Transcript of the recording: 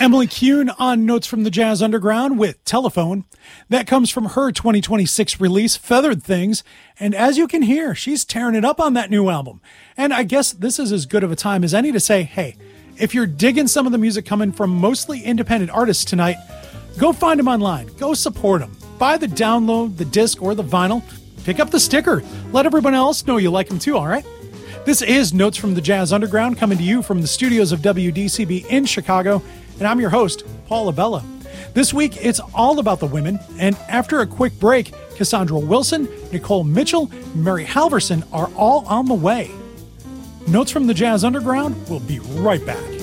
Emily Kuhn on Notes from the Jazz Underground with Telephone. That comes from her 2026 release, Feathered Things. And as you can hear, she's tearing it up on that new album. And I guess this is as good of a time as any to say, hey, if you're digging some of the music coming from mostly independent artists tonight, go find them online. Go support them. Buy the download, the disc, or the vinyl. Pick up the sticker. Let everyone else know you like them too, all right? This is Notes from the Jazz Underground, coming to you from the studios of WDCB in Chicago, and I'm your host, Paul Abella. This week, it's all about the women, and after a quick break, Cassandra Wilson, Nicole Mitchell, and Mary Halverson are all on the way. Notes from the Jazz Underground will be right back.